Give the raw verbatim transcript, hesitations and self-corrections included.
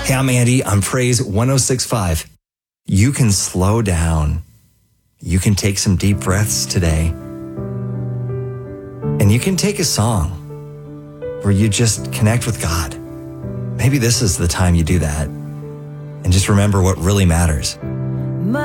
Hey, I'm Andy. I'm Praise one oh six point five. You can slow down. You can take some deep breaths today. And you can take a song where you just connect with God. Maybe this is the time you do that. And just remember what really matters.